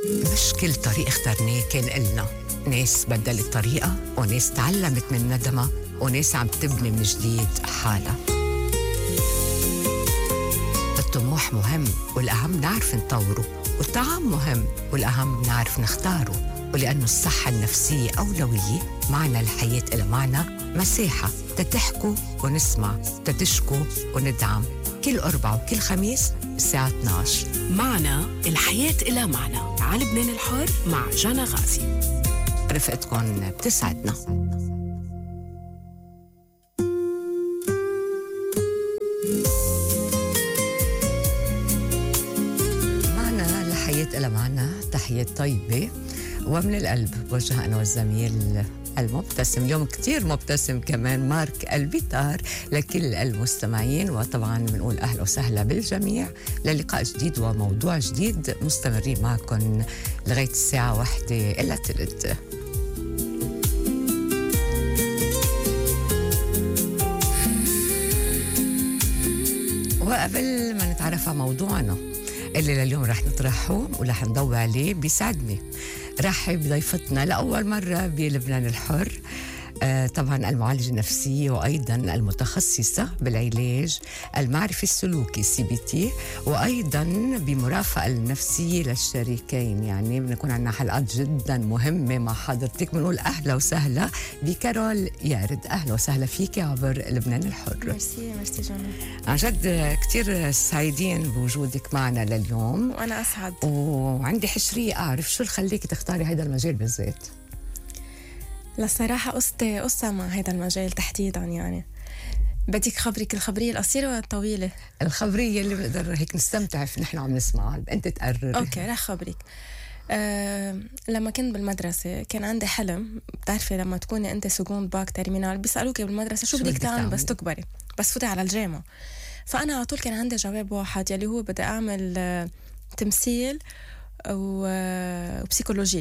مش كل طريق اخترناه كان إلنا. ناس بدلت طريقة، وناس تعلمت من ندمها، وناس عم تبني من جديد حالها. الطموح مهم، والأهم نعرف نطوره. والطعام مهم، والأهم نعرف نختاره. ولأنه الصحة النفسية أولوية، معنى الحياة إلى معنى مساحة تتحكوا ونسمع، تتشكوا وندعم. كل أربعة وكل خميس الساعة 12. معنا الحياة إلى معنى على لبنان الحر مع جانا غازي. رفقتكم بتسعدنا. معنا الحياة إلى معنى تحية طيبة ومن القلب بوجه أنا والزميل المبتسم، اليوم كتير مبتسم كمان، مارك البيطار، لكل المستمعين. وطبعا بنقول أهلا وسهلا بالجميع للقاء جديد وموضوع جديد، مستمرين معكم لغاية الساعة 1:15. وقبل ما نتعرف على موضوعنا اللي لليوم رح نطرحه ورح نضوي عليه، بيسعدني رحب ضيفتنا لأول مرة بلبنان الحر، طبعا المعالجة النفسية وأيضا المتخصصة بالعلاج المعرفي السلوكي CBT، وأيضا بمرافقة النفسية للشريكين. يعني بنكون عندنا حلقات جدا مهمة مع حضرتك. بنقول أهلا وسهلا بكارول يارد. أهلا وسهلا فيك عبر لبنان الحر. ميرسي جانا، عن جد كتير سعيدين بوجودك معنا لليوم، وأنا أسعد. وعندي حشرية أعرف شو اللي خليكي تختاري هذا المجال بالذات؟ للصراحة قصة مع هذا المجال تحديدا. يعني بديك خبرك الخبرية القصيرة ولا الطويلة؟ الخبرية اللي بنقدر هيك نستمتع في نحن عم نسمعها، أنت تقرري. أوكي، رح خبرك. لما كنت بالمدرسة كان عندي حلم. بتعرفي لما تكوني أنت سكوند باك ترمينال بيسألوك بالمدرسة شو بدك تعمل بس تكبري، بس فوتي على الجامعة. فأنا على طول كان عندي جواب واحد، يلي هو بدي أعمل تمثيل وبسيكولوجي.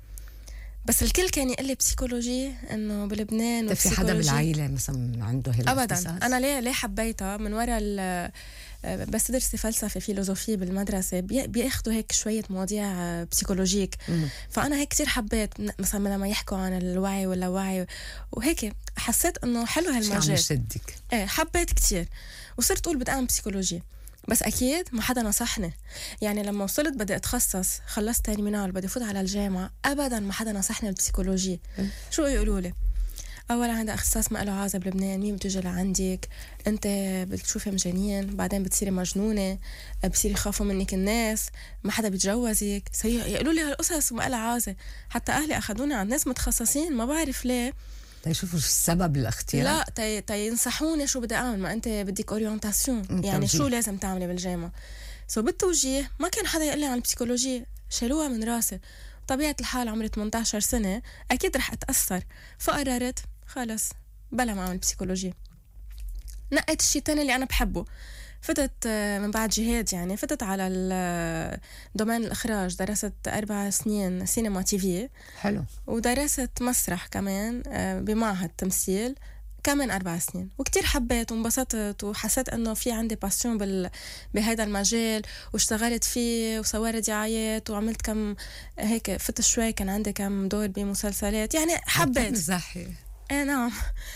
بس الكل كان يقول لي بسيكولوجي انه بلبنان. في حدا بالعائله مثلا عنده هي ابدا؟ انا ليه حبيتها من وراء بس تدرسي فلسفه فيلوزوفيه بالمدرسه بياخذوا هيك شويه مواضيع بسيكولوجيك. فانا هيك كثير حبيت مثلا لما يحكوا عن الوعي واللاوعي وهيك، حسيت انه حلو هالمجال. شدك؟ ايه، حبيت كثير وصرت اقول بدي اعمل بسيكولوجي. بس أكيد ما حدا نصحني. يعني لما وصلت بدي أتخصص، خلصت ترمينال بدي فوت على الجامعة، أبدا ما حدا نصحني بالبسيكولوجي. شو يقولوا لي؟ أولا هذا اختصاص ما له عازة بلبنان، مين بتجي لعندك، أنت بتشوفي مجانين، بعدين بتصيري مجنونة، بصير يخافوا منك الناس، ما حدا بيتجوزك. يقولوا لي هالقصص وما لها عازة. حتى أهلي أخذوني عند ناس متخصصين، ما بعرف ليه. تيشوفوا السبب الاختيار؟ لا، تينصحوني شو بدي أعمل. ما أنت بدك أورينتاسيون، يعني شو لازم تعملي بالجامعة. بالتوجيه ما كان حدا يقول لي عن البسيكولوجي، شالوها من راسي. طبيعة الحال عمري 18 سنة، أكيد رح أتأثر. فقررت خلص بلا ما أعمل بسيكولوجي. نقيت الشيء التاني اللي أنا بحبه. فتت من بعد جهاد، يعني فتت على دومين الإخراج. درست 4 سنين سينما تيفي. حلو. ودرست مسرح كمان بمعهد تمثيل كمان 4 سنين، وكتير حبيت وانبسطت وحسيت انه في عندي باسيون بهذا المجال، واشتغلت فيه وصورت دعايات وعملت كم هيك فت شوي، كان عندي كم دور بمسلسلات، يعني حبيت. مزحي. نعم.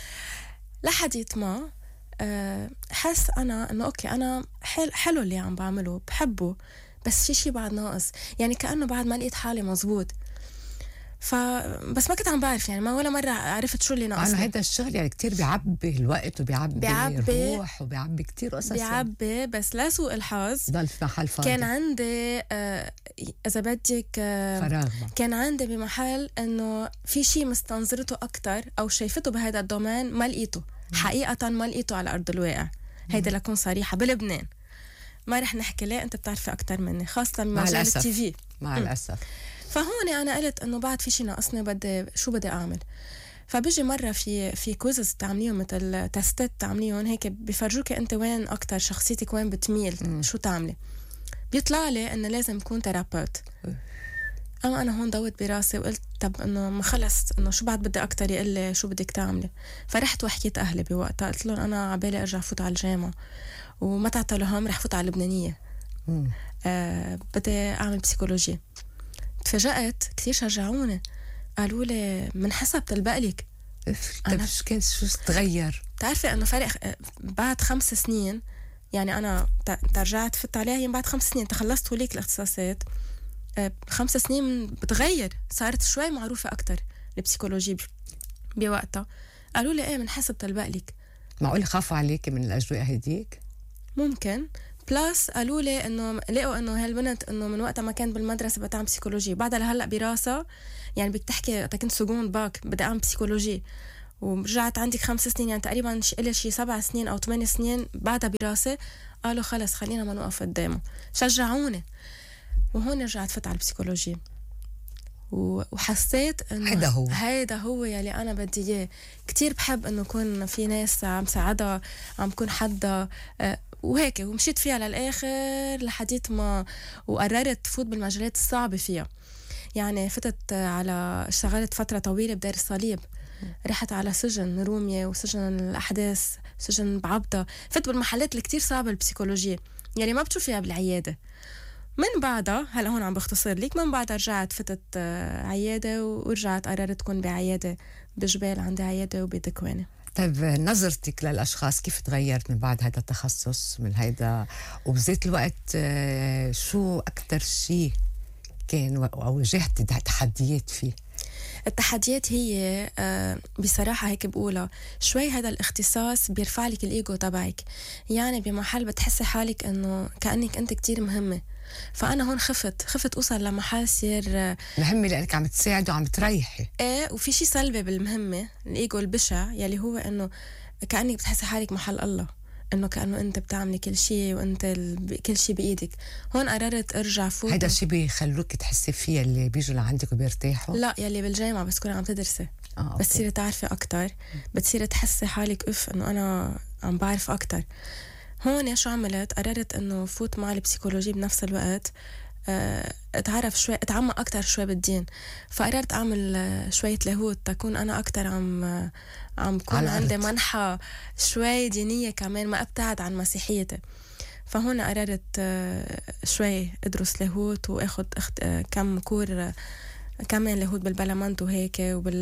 لحديت ما حس انا انه اوكي، انا حلو اللي عم بعمله، بحبه، بس في شي بعد ناقص. يعني كأنه بعد ما لقيت حالي مزبوط. بس ما كنت عم بعرف، يعني ما ولا مرة عرفت شو اللي ناقصني. أنا هيدا الشغل يعني كتير بيعبي الوقت وبيعبي الروح وبيعبي كتير قصص. بيعبي، بس لا سوء الحظ ضل في محل فاضي. كان عندي إذا بدك فراغ. كان عندي بمحل إنه في شيء مستنظرته أكتر أو شايفته بهذا الدومين ما لقيته. حقيقة ما لقيته على أرض الواقع. هيدا لكون صريحة بلبنان. ما رح نحكي ليه، أنت بتعرفي أكتر مني، خاصة مجال التيفي. مع الأسف. فهون أنا قلت إنه بعد في شيء ناقصني، شو بدي أعمل. فبيجي مرة في كويزز تعمليهم، مثل تستات تعمليهم هيك، بيفرجوك أنت وين أكتر شخصيتك وين بتميل شو تعملي. بيطلع لي إنه لازم يكون تيرابوت. أما أنا هون ضوت براسي وقلت طب إنه ما خلص، إنه شو بعد بدي أكتر يقول لي شو بدك تعملي. فرحت وحكيت أهلي بوقتها، قلت لهم أنا عبالي أرجع فوت على الجامعة، وما تعطلوا هم رح فوت على اللبنانية. بدي أعمل بسيكولوجي. تفاجأت كثير شجعوني، قالوا لي من حسب تلبقلك. طيب شو تغير؟ بتعرفي انه فرق بعد 5 سنين، يعني انا رجعت فت عليها هي بعد 5 سنين تخلصت هوليك الاختصاصات. 5 سنين بتغير، صارت شوي معروفة أكتر البسيكولوجي بوقتها. قالوا لي ايه من حسب تلبقلك. معقول خافوا عليك من الأجواء هديك؟ ممكن. بلاس قالوا لي انه لقوا انه هالبنت انه من وقتها ما كانت بالمدرسه بدها تعمل بسيكولوجي، بعدها لهلا براسها يعني بدك تحكي وقتها كنت سكون باك بدي اعمل بسيكولوجي، ورجعت عندك 5 سنين يعني تقريبا شي 7 سنين او 8 سنين بعدها براسي. قالوا خلص خلينا ما نوقف قدامه، شجعوني. وهون رجعت فت على البسيكولوجي وحسيت انه هيدا هو يلي انا بدي اياه. كتير بحب انه يكون في ناس عم ساعدها، عم كون حدا وهيك، ومشيت فيها للاخر لحديت ما وقررت فوت بالمجالات الصعبه فيها. يعني فتت على اشتغلت فتره طويله بدير الصليب، رحت على سجن رومية وسجن الأحداث، سجن بعبدة، فت بالمحلات اللي كتير صعبة البسيكولوجية يعني ما بتشوفيها بالعيادة. من بعدها هلا هون عم بختصر لك، من بعدها رجعت فتت عيادة ورجعت قررت تكون بعيادة بجبال، عندي عيادة وبدكوانة. طيب نظرتك للأشخاص كيف تغيرت من بعد هذا التخصص من هيدا، وبذات الوقت شو أكتر شيء كان أو واجهت تحديات فيه؟ التحديات هي بصراحة هيك بقولها شوي، هذا الاختصاص بيرفع لك الإيجو تبعك، يعني بمحل بتحسي حالك إنه كأنك أنت كتير مهمة. فأنا هون خفت أوصل لمحل صير مهمة لأنك عم تساعد وعم تريحي. إيه، وفي شيء سلبي بالمهمة، الإيجو البشع يلي هو إنه كأنك بتحسي حالك محل الله، إنه كأنه أنت بتعملي كل شيء وأنت كل شيء بإيدك. هون قررت أرجع فوق. هيدا الشيء بيخلوك تحسي فيه اللي بيجوا لعندك وبيرتاحوا؟ لا، يلي بالجامعة بس تكوني عم تدرسي بتصيري تعرفي أكتر، بتصيري تحسي حالك إنه أنا عم بعرف أكتر. هون شو عملت؟ قررت إنه فوت مع البسيكولوجي بنفس الوقت، اتعرف شوي، اتعمق أكتر شوي بالدين. فقررت أعمل شوية لاهوت تكون أنا أكتر عم كون عندي منحة شوي دينية كمان، ما أبتعد عن مسيحيتي. فهون قررت شوي أدرس لاهوت وأخد كم كور كمان لاهوت بالبلمنت وهيك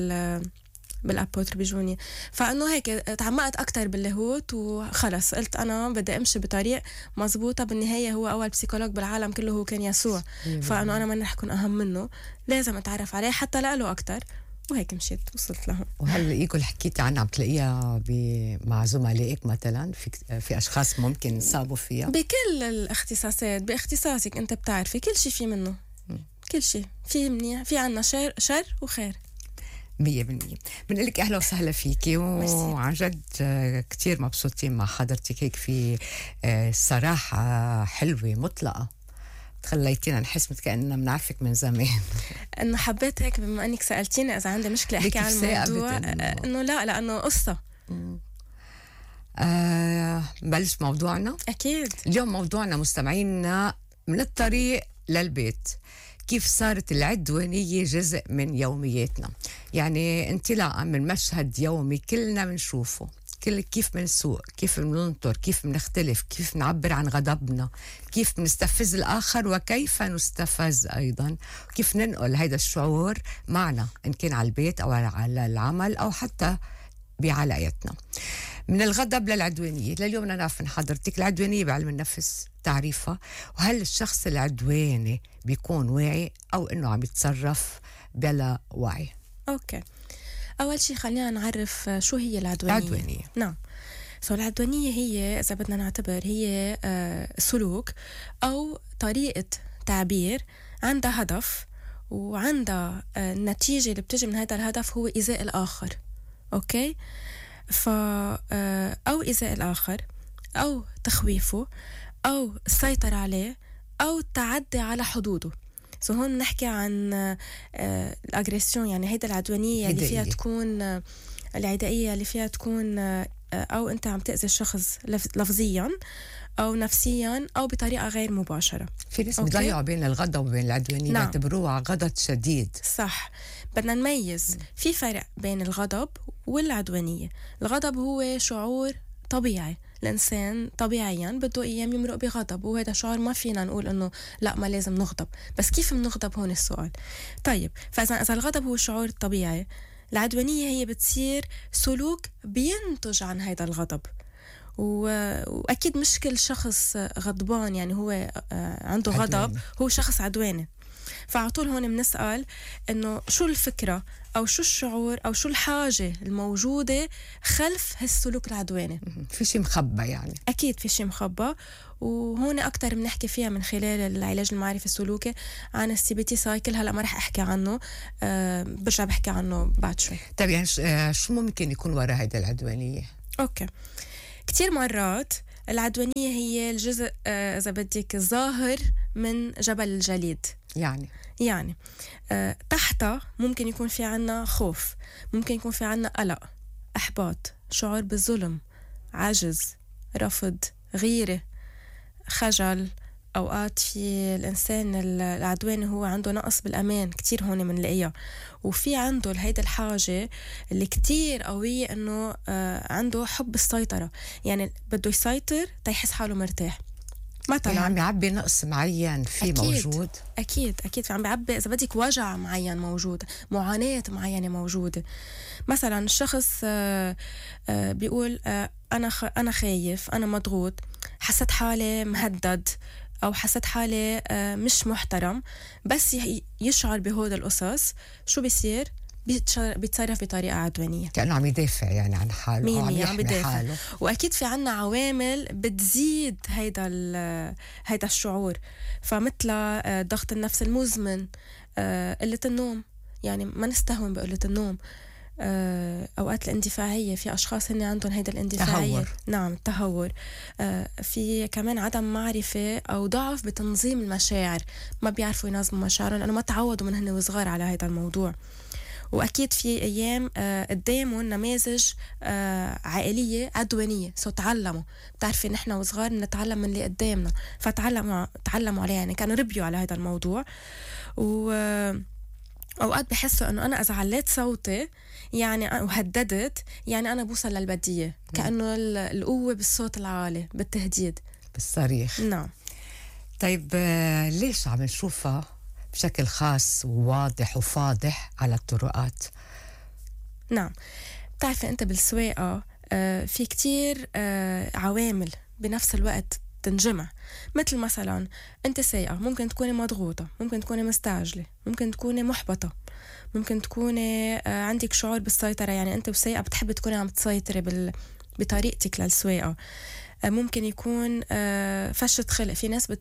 بالأبوتر بيجوني. فأنه هيك تعمقت أكتر باللاهوت وخلص قلت أنا بدي أمشي بطريق مزبوطة. بالنهاية هو أول بسيكولوج بالعالم كله هو كان يسوع، فأنه أنا ما رح أكون أهم منه، لازم أتعرف عليه حتى لأله أكتر. وهيك مشيت وصلت لهم. وهل الإيجو اللي حكيتي عنها بتلاقيها مع زملائك مثلا؟ في أشخاص ممكن صابوا فيها بكل الاختصاصات؟ باختصاصك أنت بتعرفي كل شيء في منه، كل شيء في منيح، في عنا شر وخير 100%. بنقول لك أهلا وسهلا فيكي، وعن جد كتير مبسوطين مع حضرتك هيك في صراحة حلوة مطلقة، خليتينا نحس كأننا بنعرفك من زمان. انه حبيت هيك بما انك سألتيني اذا عندي مشكلة احكي عن الموضوع، انه لا لانه قصة. بلش موضوعنا. اكيد. اليوم موضوعنا مستمعينا من الطريق للبيت، كيف صارت العدوانية جزء من يومياتنا، يعني انطلاقا من مشهد يومي كلنا بنشوفه، كيف بنسوق، كيف بننطر، كيف بنختلف، كيف بنعبر عن غضبنا، كيف بنستفز الآخر وكيف نستفز أيضا، كيف ننقل هذا الشعور معنا إن كان على البيت أو على العمل أو حتى بعلاقتنا. من الغضب للعدوانية، لليوم نعرف من حضرتك العدوانية بعلم النفس تعريفها، وهل الشخص العدواني بيكون واعي أو إنه عم يتصرف بلا وعي؟ أوكي، أول شيء خلينا نعرف شو هي العدوانية. نعم، العدوانية هي إذا بدنا نعتبر هي سلوك أو طريقة تعبير عندها هدف، وعندها النتيجة اللي بتجي من هذا الهدف هو إيذاء الآخر. أوكي، أو إيذاء الآخر أو تخويفه أو السيطرة عليه أو التعدي على حدوده. هون نحكي عن الأجريسيون، يعني هيدا العدوانية اللي فيها تكون العدائية اللي فيها تكون أو أنت عم تأذي الشخص لفظيا أو نفسيا أو بطريقة غير مباشرة. في ناس بيضيعوا بين الغضب وبين العدوانية، نعم. يعتبروها غضب شديد. صح، بدنا نميز في فرق بين الغضب والعدوانية. الغضب هو شعور طبيعي الإنسان طبيعيا بده أيام يمرق بغضب، وهذا شعور ما فينا نقول إنه لا ما لازم نغضب، بس كيف بنغضب هون السؤال. طيب فإذا الغضب هو شعور طبيعي، العدوانية هي بتصير سلوك بينتج عن هذا الغضب. وأكيد مش كل شخص غضبان يعني هو عنده غضب عدواني. هو شخص عدواني. فعطول هون بنسأل إنه شو الفكرة أو شو الشعور أو شو الحاجة الموجودة خلف هالسلوك العدواني. في شيء مخبى يعني. أكيد في شيء مخبى، وهون أكتر بنحكي فيها من خلال العلاج المعرفي السلوكي عن CBT سايكل. هلأ ما رح أحكي عنه، برجع بحكي عنه بعد شوي. طيب يعني شو ممكن يكون وراء هيدا العدوانية؟ أوكي، كتير مرات العدوانية هي الجزء إذا بدك الظاهر من جبل الجليد. يعني تحتها ممكن يكون في عنا خوف، ممكن يكون في عنا قلق، إحباط، شعور بالظلم، عجز، رفض، غيرة، خجل. أوقات في الإنسان العدواني هو عنده نقص بالأمان، كتير هون منلاقيها. وفي عنده هيدا الحاجة اللي كتير قوية إنه عنده حب السيطرة، يعني بده يسيطر تيحس حاله مرتاح. مثلا عم يعبي نقص معين في موجود. أكيد عم بيعبي إذا بدك وجع معين موجود، معاناة معينة موجودة. مثلا الشخص بيقول أنا خايف، أنا مضغوط، حسيت حالي مهدد أو حسيت حالي مش محترم. بس يشعر بهذا القصص شو بيصير؟ بيتصرف بطريقة عدوانية، كأنه عم يدافع يعني عن حاله أو عم يحمي حاله. وأكيد في عنا عوامل بتزيد هيدا الشعور، فمثل ضغط النفس المزمن، قلة النوم، يعني ما نستهون بقلة النوم. أوقات الاندفاعية، في أشخاص هن عندهم هيدا الاندفاعية. تهور. نعم، التهور. في كمان عدم معرفة أو ضعف بتنظيم المشاعر، ما بيعرفوا ينظموا مشاعرهم لأنه ما تعودوا من هن وصغار على هيدا الموضوع. وأكيد في أيام قدامهم نماذج عائلية عدوانية، تعلموا. بتعرفي نحن وصغار نتعلم من اللي قدامنا، فتعلموا عليه، يعني كانوا ربيوا على هذا الموضوع. أوقات بحسوا أنه أنا إذا عليت صوتي يعني وهددت يعني أنا بوصل للبدية، كأنه القوة بالصوت العالي، بالتهديد، بالصريخ. نعم. طيب ليش عم نشوفها بشكل خاص وواضح وفاضح على الطرقات؟ نعم، بتعرفي أنت بالسواقة في كتير عوامل بنفس الوقت تنجمع. مثلا أنت سايقة، ممكن تكوني مضغوطة، ممكن تكوني مستعجلة، ممكن تكوني محبطة، ممكن تكوني عندك شعور بالسيطرة، يعني أنت وسايقة بتحبي تكوني عم تسيطري بطريقتك للسواقة. ممكن يكون فشة خلق، في ناس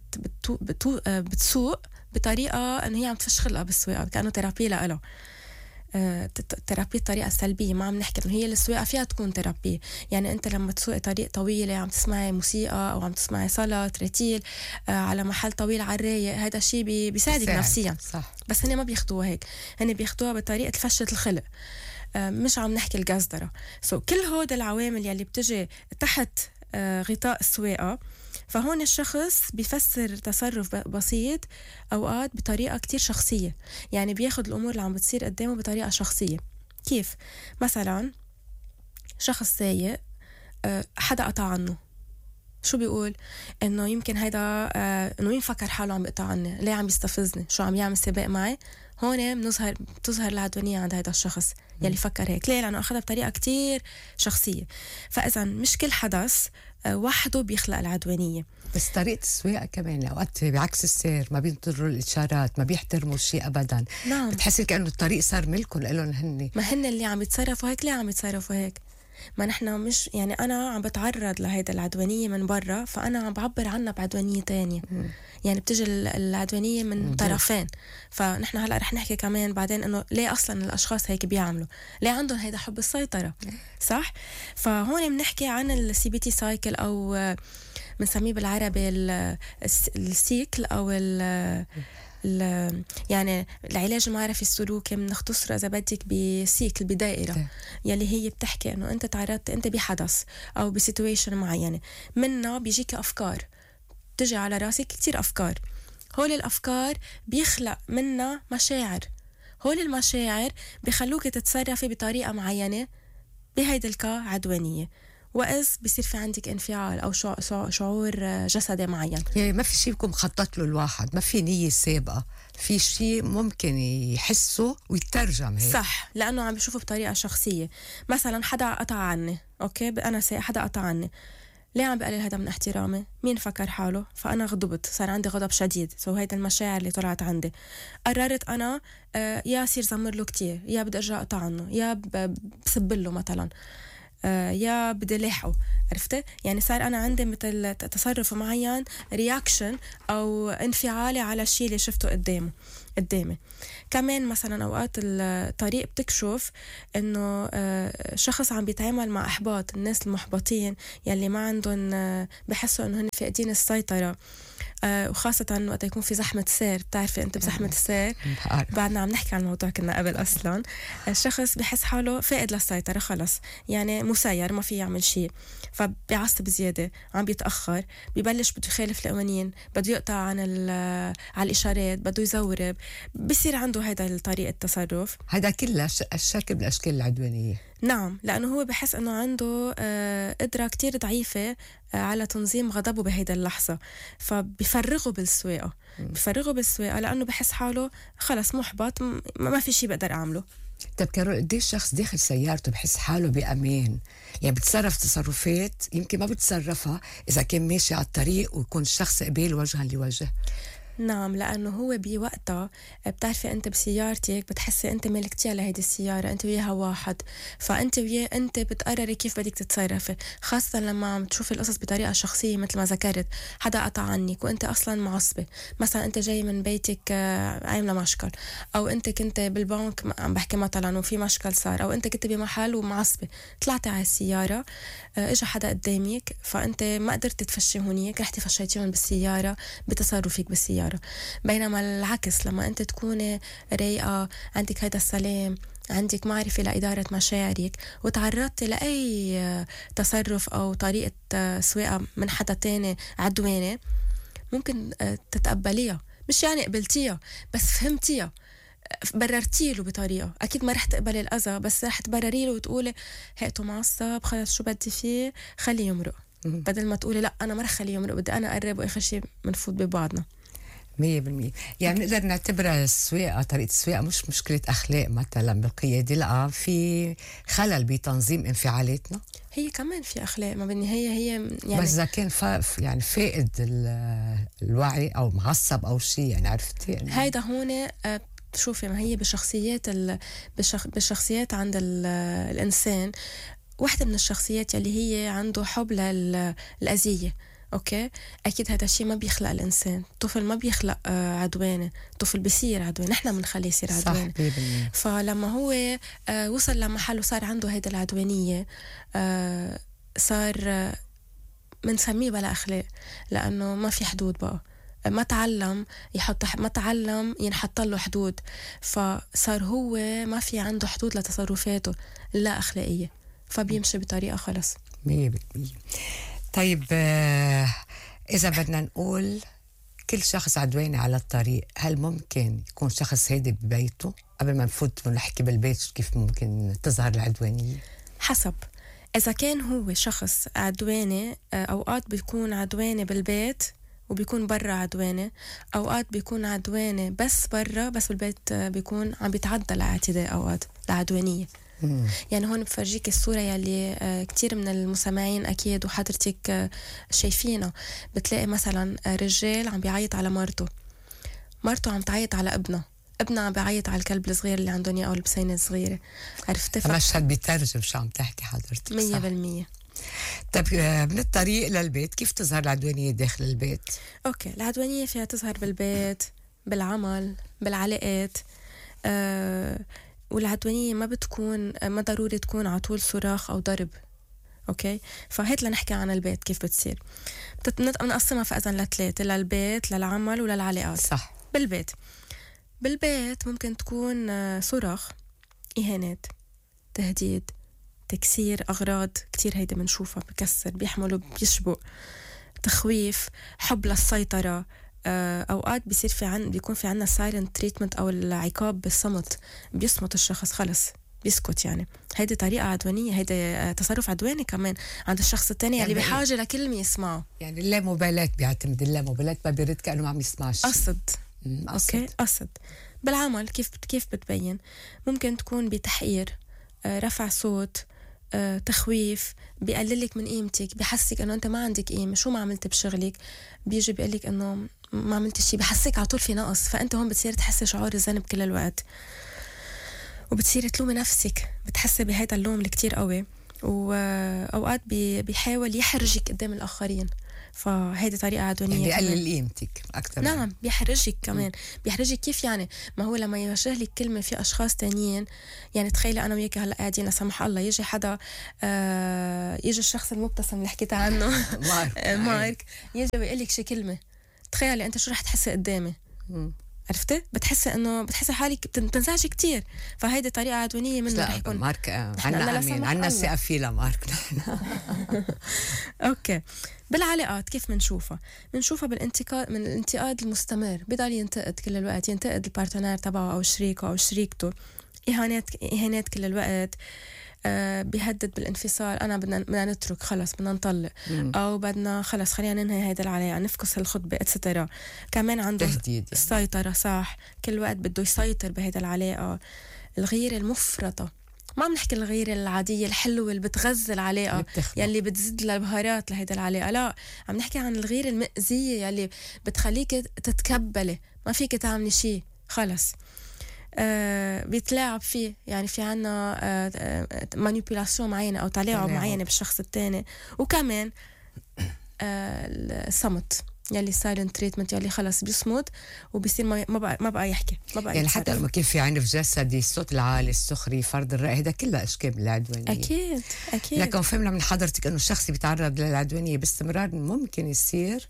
بتسوق بطريقة أن هي عم تفش خلقها بالسواقة، كأنه تيرابي لها. تيرابي الطريقة السلبية، ما عم نحكي إنه هي السواقة فيها تكون تيرابي. يعني أنت لما تسوقي طريق طويلة عم تسمعي موسيقى أو عم تسمعي صلاة رتيل على محل طويل على الرايق، هذا الشيء بيساعدك نفسيا. صح. بس هن ما بياخدوها هيك، هن بياخدوها بطريقة فشة الخلق، مش عم نحكي القصدرة. كل هود العوامل يلي بتجي تحت غطاء السواقة، فهون الشخص بيفسر تصرف بسيط أوقات بطريقة كتير شخصية، يعني بياخد الأمور اللي عم بتصير قدامه بطريقة شخصية. كيف؟ مثلا شخص سايق، حدا قطع عنه، شو بيقول؟ إنه يمكن هيدا إنه مين فكر حاله عم بيقطع عني، ليه عم يستفزني، شو عم يعمل سباق معي. هون بتظهر العدوانية عند هيدا الشخص يلي فكر هيك. ليه؟ لأنه أخذها بطريقة كتير شخصية. فإذا مش كل حدث وحده بيخلق العدوانية. بس طريقة السواقة كمان أوقات بعكس السير، ما بينطروا الإشارات، ما بيحترموا الشيء أبدا. نعم. بتحسي كأنه الطريق صار ملكهم لهم هن. ما هن اللي عم يتصرفوا هيك. ليه عم يتصرفوا هيك؟ ما نحن مش يعني أنا عم بتعرض لهيدا العدوانية من برا، فأنا عم بعبر عنها بعدوانية تانية. يعني بتجي العدوانية من طرفين. فنحن هلأ رح نحكي كمان بعدين إنه ليه أصلا الأشخاص هيك بيعملوا، ليه عندهم هيدا حب السيطرة. صح؟ فهون بنحكي عن CBT سايكل، أو بنسميه بالعربي السيكل، أو يعني العلاج المعرفي السلوكي بنختصره إذا بدك بسيكل، بدائرة يلي هي بتحكي إنه أنت تعرضت أنت بحدث أو بسيتويشن معينة، منها بيجيك أفكار، تجي على راسك كتير أفكار. هول الأفكار بيخلق منها مشاعر، هول المشاعر بيخلوك تتصرفي بطريقة معينة، بهيدا الكا عدوانية. وإذ بصير في عندك انفعال أو شعور جسدي معين. يعني ما في شيء بيكون مخطط له الواحد، ما في نية سابقة، في شيء ممكن يحسه ويترجم هيك. صح، لأنه عم بشوفه بطريقة شخصية. مثلا حدا قطع عني، أوكي، أنا حدا قطع عني، ليه عم بقلل هذا من احترامي؟ مين فكر حاله؟ فأنا غضبت، صار عندي غضب شديد، هيدا المشاعر اللي طلعت عندي. قررت أنا يا صير زمر له كتير، يا بدي أرجع أقطع عنه، يا بسبله مثلا، يا بدي لاحقه. عرفتي؟ يعني صار أنا عندي مثل تصرف معين، رياكشن أو انفعالي على الشيء اللي شفته قدامي. كمان مثلا أوقات الطريق بتكشف إنه شخص عم بيتعامل مع إحباط، الناس المحبطين يلي ما عندهم بحسوا إنه هن فاقدين السيطرة، وخاصة وقت يكون في زحمة سير. بتعرفي أنت بزحمة السير بعدنا عم نحكي عن الموضوع كنا قبل أصلا. الشخص بحس حاله فاقد للسيطرة خلص، يعني مسير ما في يعمل شيء، فبيعصب زيادة، عم بيتأخر، ببلش بده يخالف القوانين، بده يقطع عن على الإشارات، بده يزورب، بصير عنده هيدا طريقة التصرف. هذا كله الشكل من الأشكال العدوانية. نعم، لأنه هو بحس أنه عنده قدرة كتير ضعيفة على تنظيم غضبه بهيدا اللحظة، فبيفرغه بالسواقة، لأنه بحس حاله خلص محبط، ما في شي بقدر أعمله. طب كارول، قديش شخص داخل سيارته بحس حاله بأمان، يعني بتصرف تصرفات يمكن ما بتصرفها إذا كان ماشي على الطريق ويكون الشخص قبال وجها لوجه؟ نعم، لأنه هو بوقتها بتعرفي أنت بسيارتك بتحسي أنت ملكتيها لهيدي السيارة، أنت وياها واحد، فأنت وياه أنت بتقرري كيف بدك تتصرفي، خاصة لما عم تشوفي القصص بطريقة شخصية مثل ما ذكرت. حدا قطع عنك وأنت أصلا معصبة، مثلا أنت جاي من بيتك عاملة مشكل، أو أنت كنت بالبنك عم بحكي مثلا وفي مشكل صار، أو أنت كنت بمحل ومعصبة، طلعتي على السيارة، إجا حدا قدامك، فأنت ما قدرت تفشي هونيك، رحتي فشيتيهم بالسيارة بتصرفك بالسيارة. بينما العكس، لما أنت تكوني رايقة، عندك هيدا السلام، عندك معرفة لإدارة مشاعرك، وتعرضتي لأي تصرف أو طريقة سواقة من حدا تاني عدواني، ممكن تتقبليها، مش يعني قبلتيها بس فهمتيها، بررتي له بطريقة. أكيد ما رح تقبلي الأذى، بس رح تبرري له وتقولي هيئته معصب، خلص شو بدي فيه، خليه يمرق، بدل ما تقولي لا أنا ما رح خليه يمرق، بدي أنا أقرب وآخر شيء منفوت ببعضنا. 100%. يعني نقدر نعتبرها السواقة، طريقة السواقة مش مشكلة أخلاق مثلا بالقيادة، لا، في خلل بتنظيم انفعالاتنا. هي كمان في أخلاق، ما بالنهاية هي يعني، بس إذا كان يعني فائد الوعي أو معصب أو شيء، يعني عرفتي يعني. هيدا هون شوفي، ما هي بالشخصيات عند الإنسان، واحدة من الشخصيات يلي هي عنده حب للأذية. أوكي، أكيد هذا الشيء ما بيخلق الإنسان، طفل ما بيخلق عدواني، طفل بيصير عدواني، نحن بنخليه يصير عدواني. صح. فلما هو وصل لمحل وصار عنده هيدا العدوانية، صار منسميه بلا أخلاق، لأنه ما في حدود بقى، ما تعلم ينحط له حدود، فصار هو ما في عنده حدود لتصرفاته لا أخلاقية، فبيمشي بطريقة خلص. 100%. طيب إذا بدنا نقول كل شخص عدواني على الطريق، هل ممكن يكون شخص هيدي ببيته؟ قبل ما نفوت ونحكي بالبيت كيف ممكن تظهر العدوانية. حسب، إذا كان هو شخص عدواني، أوقات بيكون عدواني بالبيت وبيكون برا عدواني، أوقات بيكون عدواني بس برا، بس بالبيت بيكون عم بيتعدى الاعتداء، أوقات العدوانية. يعني هون بفرجيك الصورة يلي كتير من المستمعين أكيد وحضرتك شايفينها، بتلاقي مثلا رجال عم بيعيط على مرته عم تعيط على ابنها عم بيعيط على الكلب الصغير اللي عندهم اياه او البسينة الصغيرة. عرفتي؟ مشهد بيترجم شو عم تحكي حضرتك. 100%. طيب من الطريق للبيت كيف تظهر العدوانية داخل البيت؟ اوكي، العدوانية فيها تظهر بالبيت، بالعمل، بالعلاقات، والعدوانية ما ضروري تكون على طول صراخ أو ضرب. أوكي، فهيت لنحكي عن البيت كيف بتصير. بنقسمها فإذن لثلاثة، للبيت، للعمل، وللعلاقات. صح. بالبيت ممكن تكون صراخ، إهانات، تهديد، تكسير أغراض، كتير هيدا بنشوفها، بكسر، بيحملوا، بيشبق، تخويف، حب للسيطرة. أوقات بيكون في عنا silent treatment أو العقاب بالصمت، بيصمت الشخص خلص، بيسكت. يعني هيدي طريقة عدوانية، هيدي تصرف عدواني كمان عند الشخص التاني يعني اللي بحاجة لكلمة يسمعه. يعني اللامبالاة بيعتمد، اللامبالاة ما بيرد كأنه ما عم يسمعش. قصد. قصد. اوكي قصد. بالعمل كيف بتبين؟ ممكن تكون بتحقير، رفع صوت، تخويف، بيقللك من قيمتك، بحسك انه انت ما عندك قيمه، شو ما عملت بشغلك بيجي بيقلك انه ما عملت شيء، بحسك على طول في نقص. فانت هون بتصير تحسي شعور الذنب كل الوقت، وبتصير تلومي نفسك، بتحسي بهيدا اللوم اللي كتير قوي، واوقات بيحاول يحرجك قدام الاخرين. فهيدي طريقة عدوانية. يعني بيقلل قيمتك أكثر. نعم بيحرجك كمان. بيحرجك كيف يعني؟ ما هو لما يوجه لك كلمة في أشخاص تانيين، يعني تخيلي أنا وياك هلأ قاعدين لا سمح الله يجي حدا، يجي الشخص المبتسم اللي حكيت عنه مارك يجي ويقول لك شي كلمة، تخيلي أنت شو رح تحسي قدامي؟ عرفتي؟ بتحسي حالك بتنزعجي كتير. فهيدي طريقة عدوانية منه. رح يكون مارك عنا ثقة فيه لمارك نحن. اوكي. بالعلاقات كيف منشوفها بالانتقاد، من الانتقاد المستمر، بضل ينتقد كل الوقت، ينتقد البارتنير تبعه او شريكه او شريكته، اهانات كل الوقت، بيهدد بالانفصال، انا بدنا نترك، خلص بدنا نطلق، او بدنا خلص خلينا ننهي هيدا العلاقه، نفكس الخطبه اتسترا. كمان عنده تهديد السيطره، صح، كل وقت بده يسيطر بهيدا العلاقه. الغيره المفرطه، ما عم نحكي الغيرة العادية الحلوة اللي بتغذي العلاقة، يلي بتزيد البهارات لهيدا العلاقة، لا، عم نحكي عن الغيرة المأذية يلي بتخليك تتكبلي، ما فيك تعملي شيء، خلص. بيتلاعب فيه، يعني في عنا مانيبيولاسيون معينة أو تلاعب معينة بالشخص التاني. وكمان الصمت، يلي سايلنت تريتمنت، يلي خلص بيصمت وبيصير ما بقى يحكي، ما بقى يعني يتصرف. حتى لما كيف في عنف جسدي، الصوت العالي، السخري، فرض الرأي، هذا كلها أشكال من العدوانية. أكيد. لكن فهمنا من حضرتك إنه الشخص اللي بيتعرض للعدوانية باستمرار ممكن يصير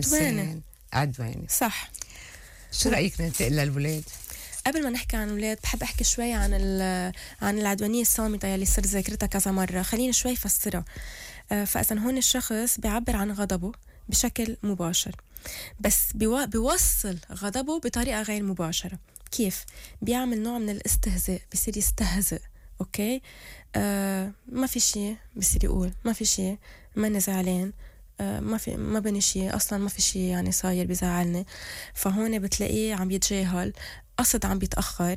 عدواني. صح. شو رأيك ننتقل للولاد؟ قبل ما نحكي عن الولاد بحب أحكي شوي عن العدوانية الصامتة يلي صرت ذاكرتها كذا مرة. خليني شوي فسرها. فأذا هون الشخص بيعبر عن غضبه بشكل مباشر، بس بيوصل غضبه بطريقة غير مباشرة. كيف؟ بيعمل نوع من الاستهزاء، بيصير يستهزئ. أوكي، ما في شيء، بيصير يقول ما في شيء، ماني زعلان، ما بني شيء أصلا، ما في شيء يعني صاير بيزعلني. فهون بتلاقيه عم يتجاهل، قصد عم بيتأخر،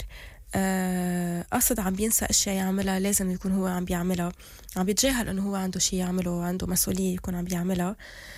قصد عم بينسى اشياء يعملها لازم يكون هو عم بيعملها، عم بيتجاهل انه هو عنده شيء يعمله، عنده مسؤولية يكون عم بيعملها.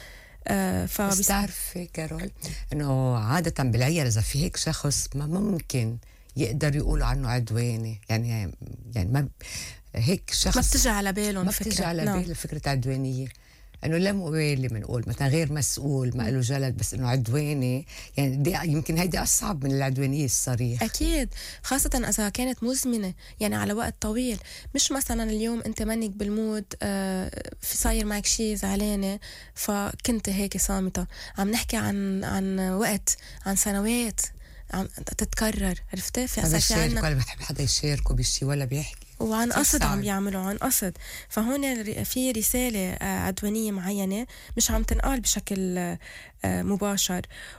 بس تعرفي كارول انه عادة بالعيلة اذا في هيك شخص ما ممكن يقدر يقولوا عنه عدواني، يعني ما هيك شخص ما بتجي على بالهم، ما بتجي على باله فكرة عدوانية، انه لا مبالي بنقول مثلا غير مسؤول، ما له جلد، بس انه عدواني، يعني دي يمكن هيدي اصعب من العدوانيه الصريح. اكيد، خاصه اذا كانت مزمنه، يعني على وقت طويل، مش مثلا اليوم انت منك بالمود، في صاير معك شيء زعلانه فكنت هيك صامته. عم نحكي عن وقت، عن سنوات عم تتكرر، عرفتي؟ في عنا ولا بحب حدا يشاركه بشيء ولا بيحكي، وعن قصد عم بيعملوا عن قصد. فهون في رسالة عدوانية معينة مش عم تنقال بشكل مباشر.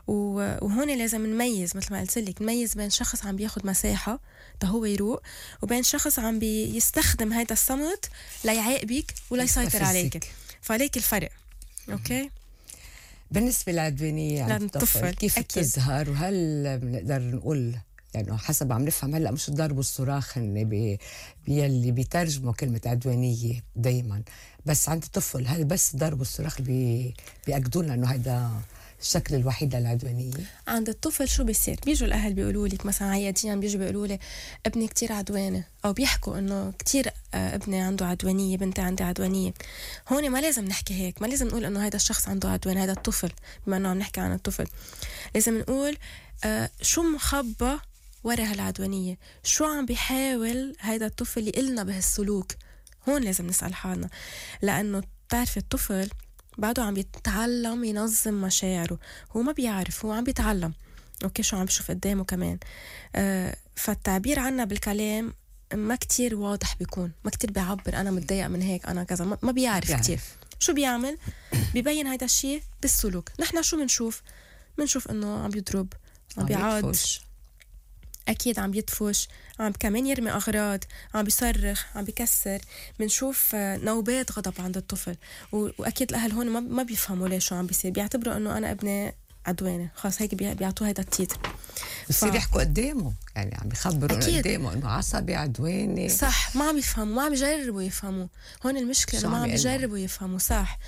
وهون لازم نميز، مثل ما قلت لك، نميز بين شخص عم بياخد مساحة هو يروق، وبين شخص عم بيستخدم هيدا الصمت ليعاقبك ولا يسيطر عليك. فعليك الفرق. اوكي. بالنسبة للعدوانية عند الطفل كيف تظهر، وهل بنقدر نقول يعني حسب عم نفهم هلا مش الضرب والصراخ اللي يلي بيترجموا كلمة عدوانية دايما، بس عند الطفل هل بس ضرب والصراخ بيأكدوا لنا انه هيدا الشكل الوحيد للعدوانية؟ عند الطفل شو بيصير؟ بيجوا الاهل بيقولوا لك مثلا عيادين، بيجوا بيقولوا لي ابني كتير عدواني، او بيحكوا انه كتير ابني عنده عدوانية، بنتي عندي عدوانية. هون ما لازم نحكي هيك، ما لازم نقول انه هيدا الشخص عنده عدوان، هيدا الطفل، بما انه عم نحكي عن الطفل لازم نقول شو مخبى ورا هالعدوانية، شو عم بيحاول هيدا الطفل يقلنا بهالسلوك. هون لازم نسأل حالنا، لأنه بتعرفي الطفل بعده عم يتعلم ينظم مشاعره، هو ما بيعرف، هو عم بيتعلم اوكي شو عم بشوف قدامه كمان. فالتعبير عنا بالكلام ما كتير واضح بيكون، ما كتير بيعبر أنا متضايق من هيك، أنا كذا، ما بيعرف كتير. شو بيعمل؟ بيبين هيدا الشيء بالسلوك. نحنا شو منشوف إنه عم يضرب، عم بيعاد، أكيد عم يدفش، عم كمان يرمي أغراض، عم بيصرخ، عم بيكسر. بنشوف نوبات غضب عند الطفل، وأكيد الأهل هون ما بيفهموا ليش شو عم بيصير، بيعتبروا إنه أنا ابني عدوانة، خلاص هيك بيعطوه هيدا التيتر. بصير يحكوا قدامه، يعني عم يخبروا أكيد. قدامه انه عصبي عدواني. صح، ما عم يفهموا، ما عم يجربوا يفهموا. هون المشكلة شو إنه ما عم عم يقلهم؟ يجربوا يفهموا. صح.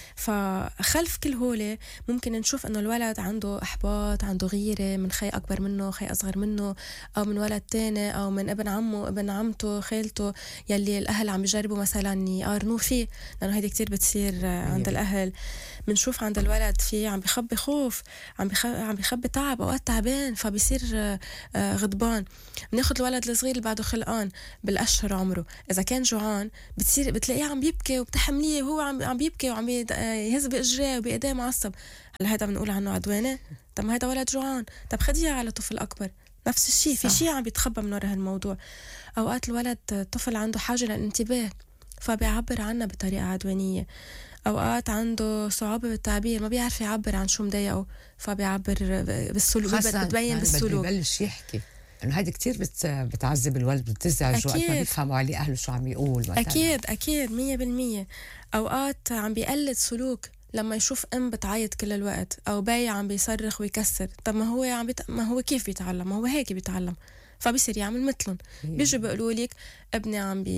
فخلف كل هولي ممكن نشوف انه الولد عنده احباط، عنده غيره من خي اكبر منه، خي اصغر منه، او من ولد تاني، او من ابن عمه، ابن عمته، خالته، يلي الاهل عم يجربوا مثلا يقارنوه فيه، لانه هيدي كتير بتصير عند الاهل. بنشوف عند الولد في عم بيخبي خوف، عم بيخبي تعب، اوقات تعبان فبيصير غضبان. بناخد الولد الصغير اللي بعده خلقان بالاشهر عمره، اذا كان جوعان بتلاقيه عم بيبكي وبتحمليه وهو عم بيبكي وعم يهز باجريه وبايديه معصب. هلا هذا بنقول عنه عدوانه؟ طب ما هذا ولد جوعان، طب خديها على طفل اكبر. نفس الشيء، في شيء عم بيتخبى من وراء هالموضوع. اوقات الولد طفل عنده حاجه للانتباه فبيعبر عنها بطريقه عدوانيه. اوقات عنده صعوبه بالتعبير، ما بيعرف يعبر عن شو مضايقه فبيعبر بالسلوك، بتبين بالسلوك. ببلش يحكي انه هيدي كتير بتعذب الولد، بتزعجه وقت ما بيفهموا عليه اهله شو عم يقول مثلا. اكيد 100%. اوقات عم بيقلد سلوك لما يشوف ام بتعيط كل الوقت او باي عم بيصرخ ويكسر. طب ما هو ما هو كيف بيتعلم؟ ما هو هيك بيتعلم، فبيصير يعمل مثلهم. بيجوا بيقولوا لك ابني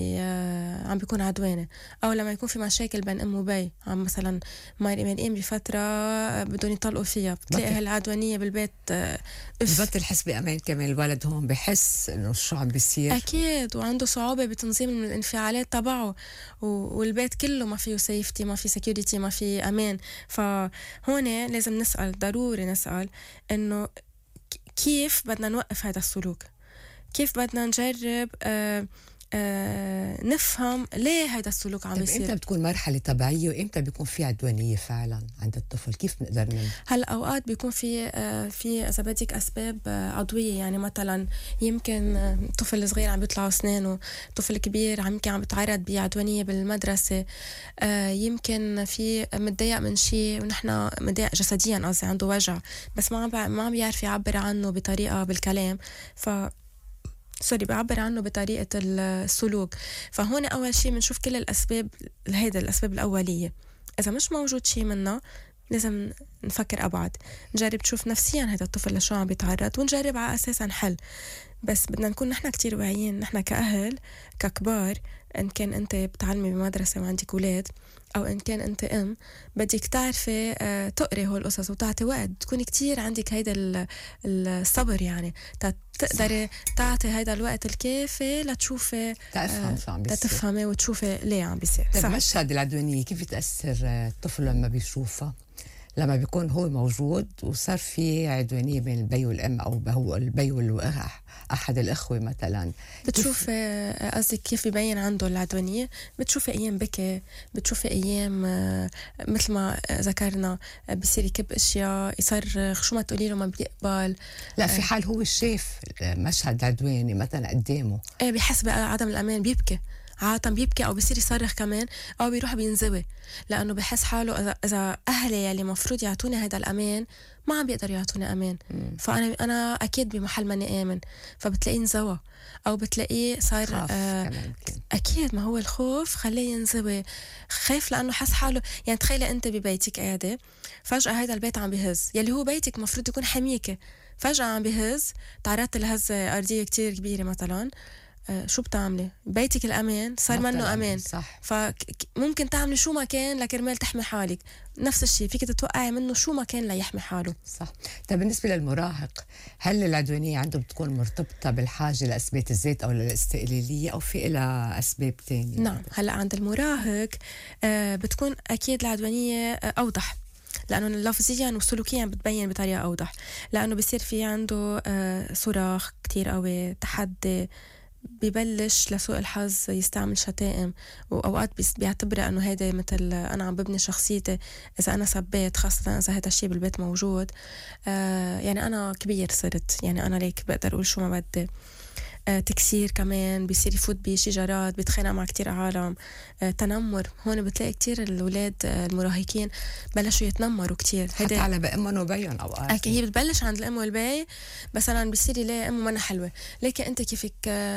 عم بيكون عدوانه. او لما يكون في مشاكل بين ام وبي، عم مثلا مريم بفتره بدهم يطلقوا فيها، بتلاقي هالعدوانيه بالبيت. ببطل حس بامان كمان الولد، هون بحس انه شو عم بيصير. اكيد، وعنده صعوبه بتنظيم الانفعالات تبعه، والبيت كله ما فيه سيفتي، ما فيه سكيورتي، ما فيه امان. فهون لازم نسال، ضروري نسال انه كيف بدنا نوقف هذا السلوك، كيف بدنا نجرب نفهم ليه هذا السلوك عم يصير. امتى بتكون مرحله طبيعيه وامتى بيكون في عدوانيه فعلا عند الطفل؟ كيف بنقدر هلا اوقات بيكون في اذا بدك اسباب عضويه، يعني مثلا يمكن طفل صغير عم بيطلعوا اسنانه، طفل كبير عم بيتعرض بعدوانيه بالمدرسه، يمكن في متضايق من شيء ونحن متضايق جسديا، قصدي عنده وجع بس ما عم بيعرف يعبر عنه بطريقه بالكلام، بيعبر عنه بطريقة السلوك. فهون أول شيء بنشوف كل الأسباب، هيدا الأسباب الأولية. إذا مش موجود شيء منها لازم نفكر أبعد، نجرب نشوف نفسيا هذا الطفل لشو عم بيتعرض ونجرب على أساس نحل. بس بدنا نكون نحن كتير واعيين، نحن كأهل ككبار، إن كان أنت بتعلمي بمدرسة وعندك أولاد، أو إن كان أنت بدك تعرفي تقري هول القصص وتعطي وقت، تكوني كتير عندك هيدا الصبر، يعني تقدري تعطي هيدا الوقت الكافي لتشوفي تفهم شو عم بيصير، تفهمي وتشوفي ليه عم بيصير. طيب مشهد العدوانية كيف بتأثر الطفل لما بيشوفها، لما بيكون هو موجود وصار في عدوانية بين البي والأم، أو هو البي أحد الأخوة مثلا؟ بتشوف قصدك كيف بيبين عنده العدوانية؟ بتشوفي أيام بكي، بتشوفي أيام مثل ما ذكرنا بيصير يكب أشياء، يصرخ، شو ما تقولي له ما بيقبل. لا في حال هو شاف مشهد عدواني مثلا قدامه، بيحس بعدم الأمان، بيبكي عادة، بيبكي أو بيصير يصرخ كمان، أو بيروح بينزوي، لأنه بحس حاله إذا أهلي يلي مفروض يعطوني هذا الأمان ما عم بيقدروا يعطوني أمان، فأنا أكيد بمحل ماني آمن، فبتلاقيه انزوى، أو بتلاقيه صار أكيد، ما هو الخوف خليه ينزوي، خايف لأنه حس حاله. يعني تخيلي أنت ببيتك قاعدة، فجأة هذا البيت عم بيهز، يلي هو بيتك مفروض يكون حميكي، فجأة عم بيهز، تعرضت لهزة أرضية كتير كبيرة مثلا، شو بتعملي؟ بيتك الأمان صار منه أمان، فممكن تعملي شو ما كان لكرمال تحمي حالك. نفس الشيء فيك تتوقعي منه شو ما كان ليحمي حاله. صح. طيب بالنسبة للمراهق، هل العدوانية عنده بتكون مرتبطة بالحاجة لإثبات الذات أو للاستقلالية، أو في إلها أسباب تانية؟ نعم، هلأ عند المراهق بتكون أكيد العدوانية أوضح، لأنه لفظيا وسلوكيا بتبين بطريقة أوضح، لأنه بيصير في عنده صراخ كتير قوي، تحدي، ببلش لسوء الحظ يستعمل شتائم، وأوقات بيعتبر أنه هيدا مثل أنا عم ببني شخصيتي إذا أنا سبيت، خاصة إذا هذا الشيء بالبيت موجود. يعني أنا كبير صرت، يعني أنا ليك بقدر أقول شو ما بدي. تكسير كمان، بيصير يفوت بشجرات، بيتخانق مع كتير عالم، تنمر. هون بتلاقي كتير الأولاد المراهقين بلشوا يتنمروا كتير، حتى على بأمهم وبيهم أوقات. هي بتبلش عند الأم والبي. مثلا بيصير يلاقي أمه منا حلوة، ليكي أنت كيفك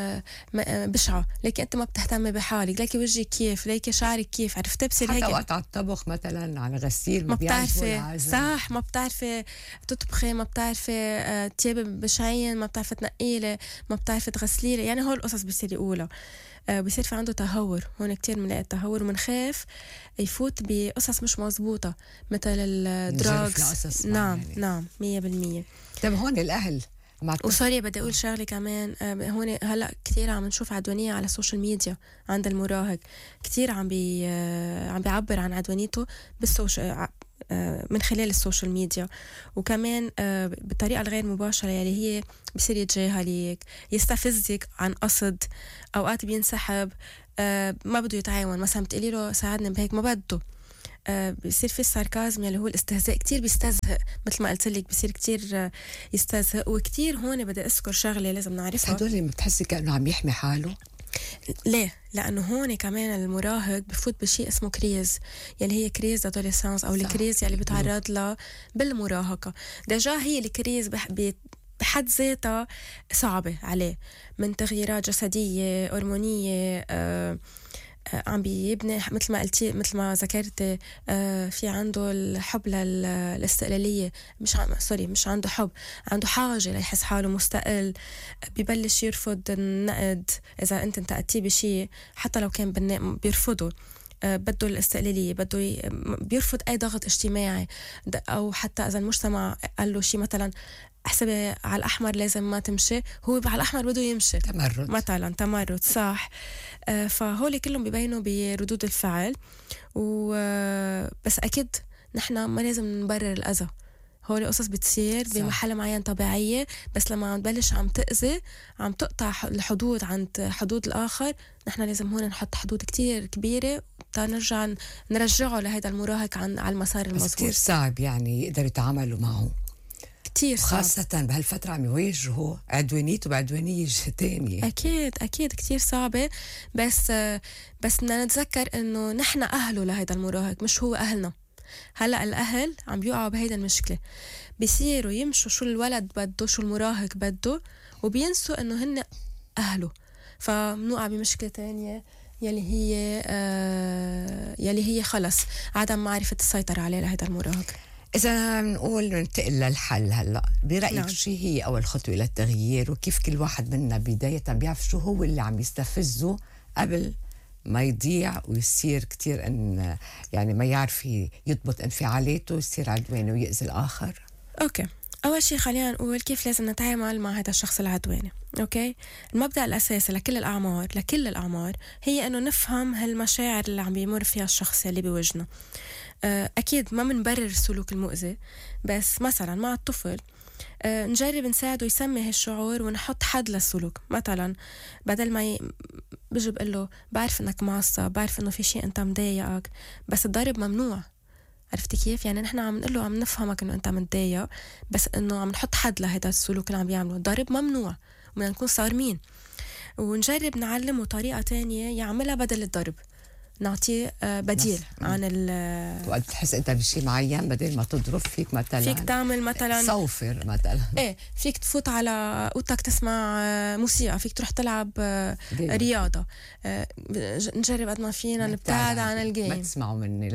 بشعة، ليكي أنت ما بتهتمي بحالك، ليكي وجهك كيف، ليكي شعرك كيف، عرفتي؟ بصير هيك حتى وقت على الطبخ مثلا على غسيل ما بتعرفي، صح، ما بتعرفي تطبخي، ما بتعرفي تيابي بشعين، ما بتعرفي تنقيلي، ما بتعرفي تغسليلي. يعني هول القصص بصير يقولها. بصير في عنده تهور. هون كتير بنلاقي التهور، ومنخاف يفوت بقصص مش مزبوطة مثل الدراجز. نعم يعني. نعم 100%. طيب هون الأهل وسوري بدي أقول شغلة كمان. هون هلأ كتير عم نشوف عدوانية على السوشيال ميديا عند المراهق. كتير عم بيعبر عن عدوانيته من خلال السوشيال ميديا، وكمان بالطريقة الغير مباشرة اللي هي بصير يتجاهلك، يستفزك عن قصد. أوقات بينسحب، ما بده يتعاون. مثلا بتقولي له ساعدني بهيك، ما بده. بيصير في الساركازم اللي هو الاستهزاء. كتير بيستزهق، مثل ما قلت لك، بيصير كتير يستزهق. وكتير هون بدي أذكر شغلة لازم نعرفها. هدول اللي بتحسي كأنه عم يحمي حاله. ليه؟ لأنه هون كمان المراهق بفوت بشيء اسمه كريز، يلي هي كريز أدوليسانس، أو الكريز يلي بتعرض لها بالمراهقة. دجا هي الكريز بحد ذاتها صعبة عليه، من تغييرات جسدية، هرمونية، عم بيبني مثل ما قلتي، مثل ما ذكرتي. في عنده الحب للاستقلالية، مش عنده حب، عنده حاجة ليحس حاله مستقل. ببلش يرفض النقد. إذا أنت انتقدتيه بشيء حتى لو كان بناء بيرفضه. بده الاستقلالية، بيرفض أي ضغط اجتماعي، أو حتى إذا المجتمع قال له شيء مثلا احسبي على الأحمر لازم ما تمشي، هو على الأحمر بده يمشي. تمرد مثلا، تمرد، صح. فهولي كلهم بيبينوا بردود الفعل. بس أكيد نحنا ما لازم نبرر الأذى. هولي قصص بتصير بمحل معين طبيعية، بس لما عم تبلش عم تأذي، عم تقطع الحدود عند حدود الآخر، نحنا لازم هون نحط حدود كتير كبيرة نرجعه لهذا المراهق على المسار المظبوط. بس كتير صعب يعني يقدر يتعاملوا معه، كتير صعب، خاصة بهالفترة عم يواجهوا عدوانيته بعدوانية تانية. أكيد كتير صعبة. بس بدنا نتذكر إنه نحن أهله لهذا المراهق، مش هو أهلنا. هلأ الأهل عم بيقعوا بهيدا المشكلة، بيصيروا يمشوا شو الولد بده، شو المراهق بده، وبينسوا إنه هن أهله. فمنوقع بمشكلة تانية يلي هي خلص عدم معرفة السيطرة عليه لهذا المراهق. إذا نقول ننتقل للحل هلأ، برأيك نعم. شو هي أول خطوة للتغيير، وكيف كل واحد منا بداية بيعرف شو هو اللي عم يستفزه قبل ما يضيع ويصير كتير يعني ما يعرف يضبط انفعالاته، يصير عدواني ويأذي الآخر؟ أوكي، أول شيء خلينا نقول كيف لازم نتعامل مع هذا الشخص العدواني. أوكي، المبدأ الأساسي لكل الأعمار هي أنه نفهم هالمشاعر اللي عم بيمر فيها الشخص اللي بوجهنا. أكيد ما منبرر السلوك المؤذي، بس مثلا مع الطفل نجرب نساعده يسمي هالشعور ونحط حد للسلوك. مثلا بدل ما بيجي بقول له بعرف انك معصب، بعرف انه في شيء انت مضايقك، بس الضرب ممنوع. عرفتي كيف؟ يعني نحن عم نقول له عم نفهمك انه انت متضايق، بس انه عم نحط حد لهذا السلوك اللي عم بيعمله. الضرب ممنوع، وبدنا نكون صارمين، ونجرب نعلمه طريقة تانية يعملها بدل الضرب. نعطيه بديل عن وقت تحس انت بشيء معين، بدل ما تضرب فيك تعمل مثلا صوفر مثلا. ايه، فيك تفوت على اوضتك تسمع موسيقى، فيك تروح تلعب رياضة. نجرب قد ما فينا نبتعد عن الجيم. ما تسمعوا مني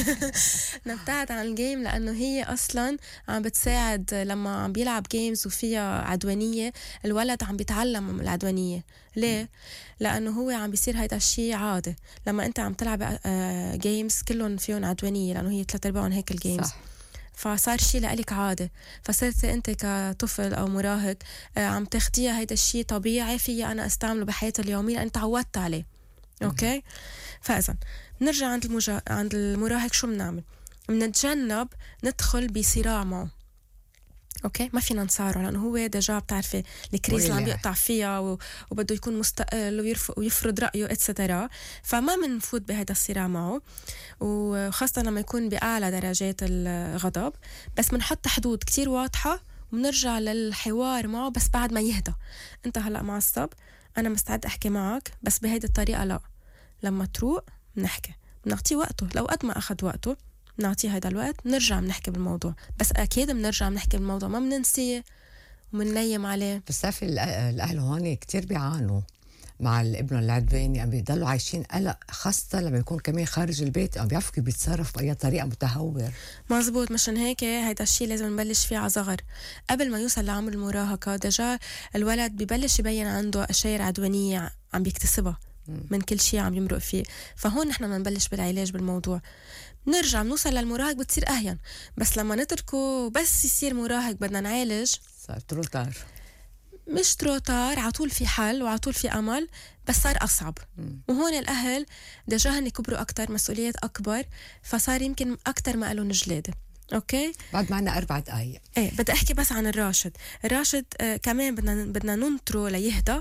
نبتعد عن الجيم، لأنه هي أصلا عم بتساعد. لما عم بيلعب جيمز وفيها عدوانية، الولد عم بيتعلم العدوانية. ليه؟ لأنه هو عم بيصير هيدا الشيء عادة. لما أنت عم تلعب جيمز كلهم فيهم عدوانية، لأنه هي 3/4 هيك الجيمز، فصار شيء لألك عادة. فصرت أنت كطفل أو مراهق عم تاخديها هيدا الشيء طبيعي، فيي أنا أستعمله بحياتي اليومية لأن تعودت عليه. أوكي؟ فإذا نرجع عند المراهق، شو بنعمل؟ بنتجنب ندخل بصراع معه. اوكي، ما فينا نصارعه، لانه هو دجا بتعرفي الكريز اللي عم بيقطع فيها وبده يكون مستقل ويفرض رايه اتسترا. فما بنفوت بهذا الصراع معه، وخاصه لما يكون باعلى درجات الغضب. بس بنحط حدود كتير واضحه، وبنرجع للحوار معه بس بعد ما يهدى. انت هلأ معصب، انا مستعد احكي معك بس بهيدي الطريقة لا. لما تروق بنحكي، بنعطيه وقته، لو قد ما اخذ وقته بنعطيه هيدا الوقت، بنرجع بنحكي بالموضوع. بس اكيد بنرجع بنحكي بالموضوع، ما بننسيه ومننيم عليه. بس تعرفي الأهل هون كتير بيعانوا مع الابن العدواني، عم بيضلوا عايشين قلق، خاصة لما يكون كمان خارج البيت عم بيعرفوا كيف بيتصرف بأي طريقة، متهور. مزبوط، مشان هيك هيدا الشيء لازم نبلش فيه على صغر، قبل ما يوصل لعمر المراهقة. دجا الولد ببلش يبين عنده أشياء عدوانية عم بيكتسبها من كل شيء عم يمرق فيه. فهون نحن بدنا نبلش بالعلاج بالموضوع. نرجع بنوصل للمراهق بتصير أهين، بس لما نتركه بس يصير مراهق بدنا نعالج، صار تروتار. مش تروتار، عطول في حل وعطول في أمل، بس صار أصعب. وهون الأهل دجا هن كبروا أكتر، مسؤوليات أكبر، فصار يمكن أكتر ما قالوا جلادة. أوكي، بعد ما عنا 4 دقايق. إيه بدي أحكي بس عن الراشد. كمان بدنا ننطره ليهدى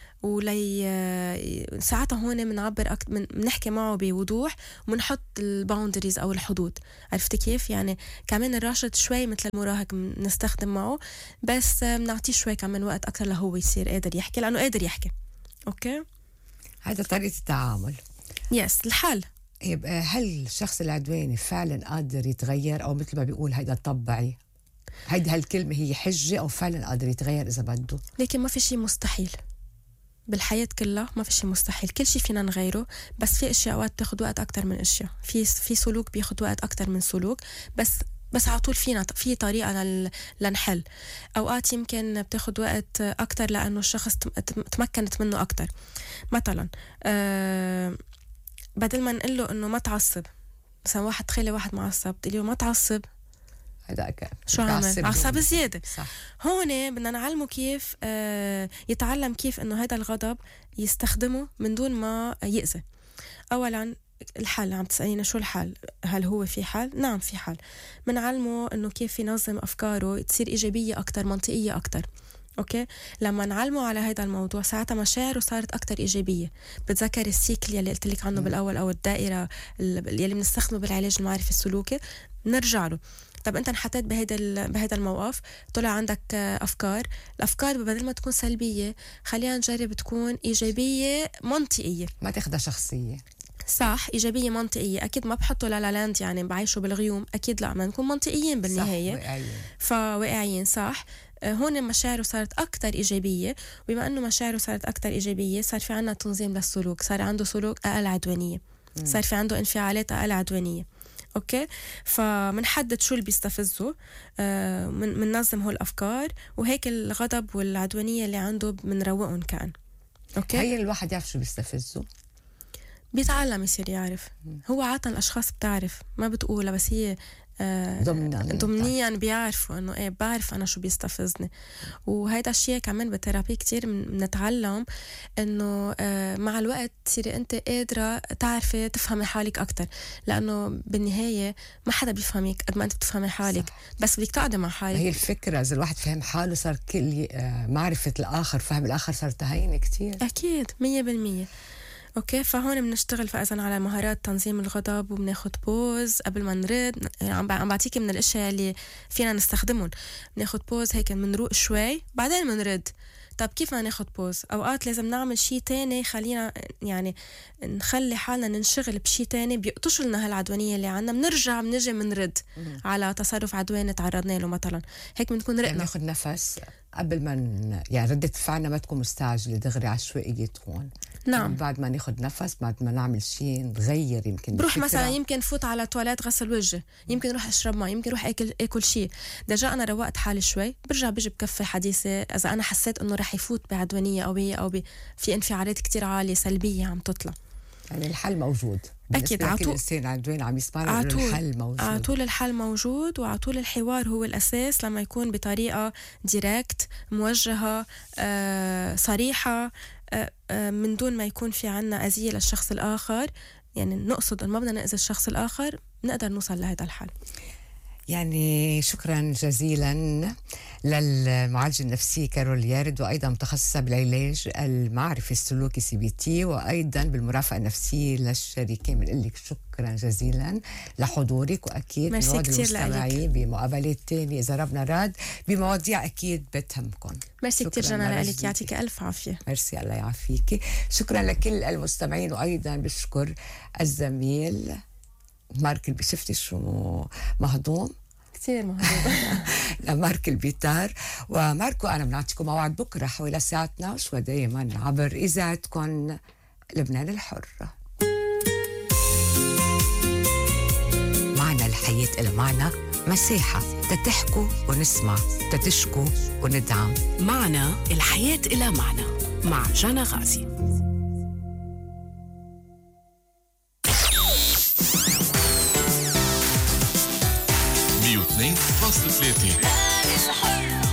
ساعتها هون بنعبر بنحكي معه بوضوح وبنحط الباوندريز او الحدود. عرفتي كيف؟ يعني كمان الراشد شوي مثل المراهق بنستخدم معه، بس بنعطيه شوي كمان وقت اكثر لهو يصير قادر يحكي، لانه قادر يحكي. اوكي، هذا طريقة التعامل. يس الحل. يبقى هل الشخص العدواني فعلا قادر يتغير، او مثل ما بيقول هيدا طبعي، هيدي هالكلمة هي حجة، او فعلا قادر يتغير اذا بده؟ لكن ما في شيء مستحيل بالحياة كلها، ما في شيء مستحيل، كل شيء فينا نغيره، بس في اشياء اوقات بتاخد وقت اكتر من اشياء، في سلوك بياخد وقت اكتر من سلوك، بس على طول في طريقة لنحل. اوقات يمكن بتاخد وقت اكتر لانه الشخص تمكنت منه اكتر. مثلا بدل ما نقول له انه ما تعصب، مثلا تخيلي واحد معصب تقولي له ما تعصب، هذاك شو عمل؟ عصب زيادة. صح. هون بدنا نعلمه كيف يتعلم كيف انه هذا الغضب يستخدمه من دون ما يأذي. اولا الحل، عم تسألينا شو الحل؟ هل هو في حل؟ نعم في حل. بنعلمه انه كيف ينظم افكاره تصير ايجابية اكتر، منطقية اكتر. اوكي، لما نعلمه على هذا الموضوع ساعتها مشاعره صارت اكتر ايجابيه. بتذكر السيكل يلي قلت لك عنه بالاول، او الدائره يلي بنستخدمه بالعلاج المعرفي السلوكي. نرجع له، طب انت انحطيت بهذا الموقف، طلع عندك الافكار بدل ما تكون سلبيه خلينا نجرب تكون ايجابيه منطقيه، ما تاخدها شخصيه. صح، إيجابية منطقية. أكيد ما بحطوا لا لاند يعني بعيشوا بالغيوم، أكيد لا، ما نكون منطقيين بالنهاية. صح، فواقعيين. صح. هون مشاعره صارت أكتر إيجابية، وبما أنه مشاعره صارت أكتر إيجابية صار في عنا تنظيم للسلوك، صار عنده سلوك أقل عدوانية، صار في عنده انفعالات أقل عدوانية. أوكي، فمنحدد شو اللي بيستفزه، مننظم هو الأفكار، وهيك الغضب والعدوانية اللي عنده منروقهم كان. أوكي، هي الواحد يعرف شو بيستفزه، بيتعلم يصير يعرف. هو عادة الأشخاص بتعرف، ما بتقولها، بس هي ضمنيا بيعرفوا انه ايه، بعرف انا شو بيستفزني. وهيدا الشيء كمان بالثيرابي كتير بنتعلم انه مع الوقت تصيري انت قادرة تعرفي تفهمي حالك اكتر، لانه بالنهاية ما حدا بيفهمك قد ما انت بتفهمي حالك. صح. بس بدك تقعدي مع حالك. هي الفكرة، اذا الواحد فهم حاله صار كل معرفة الاخر، فهم الاخر، صار تهينة كتير. اكيد 100%. اوكي، فهون بنشتغل فاذا على مهارات تنظيم الغضب، وبناخد بوز قبل ما نرد. عم بعطيكي من الاشياء اللي فينا نستخدمهم. بناخد بوز هيك، بنروق شوي بعدين بنرد. طب كيف ما ناخد بوز؟ اوقات لازم نعمل شيء تاني، خلينا يعني نخلي حالنا ننشغل بشيء تاني بيقطش لنا هالعدوانية اللي عنا، بنجي بنرد على تصرف عدواني تعرضنا له مثلا. هيك بنكون رقنا. ناخد نفس قبل ما يعني ردة فعلنا ما تكون مستعجلة دغري عشوائية تكون. نعم. بعد ما ناخد نفس، بعد ما نعمل شيء نغير، يمكن بروح مثلا، يمكن فوت على تواليت غسل وجه، يمكن روح اشرب ماء، يمكن روح اكل شيء. دجا انا روقت حالي شوي، بيجي بكفي حديثي. اذا انا حسيت انه رح يفوت بعدوانية قوية او في انفعالات كتير عالية سلبية عم تطلع، يعني الحل موجود. اكيد عطول الانسان عدوان عم يسمعنا، الحل موجود. عطول الحل موجود، وعطول الحوار هو الاساس لما يكون بطريقه ديركت، موجهه، صريحه، من دون ما يكون في عنا اذيه للشخص الاخر. يعني نقصد ان ما بدنا ناذي الشخص الاخر، نقدر نوصل لهذا الحل. يعني شكرا جزيلا للمعالجة النفسية كارول يارد، وأيضا متخصصة بالعلاج المعرفي السلوكي CBT، وأيضا بالمرافقة النفسية للشريكين. بنقول لك شكرا جزيلا لحضورك، وأكيد ميرسي كتير المستمعين بمقابلات تانية إذا ربنا راد بمواضيع أكيد بتهمكم. ميرسي كتير جنى لك، يعطيك ألف عافية. ميرسي، الله يعافيك. شكرا لكل المستمعين، وأيضا بشكر الزميل مارك. شفتي شو مهضوم كتير مهضوم لمارك البيتار. وماركو أنا بنعطيكم موعد بكرة حوالي الساعة 12 ودائما عبر إذاعتكم لبنان الحر. معنا الحياة المعنى مساحة تتحكوا ونسمع، تتشكوا وندعم. معنا الحياة إلى معنى مع جنى غازي. مية 2.3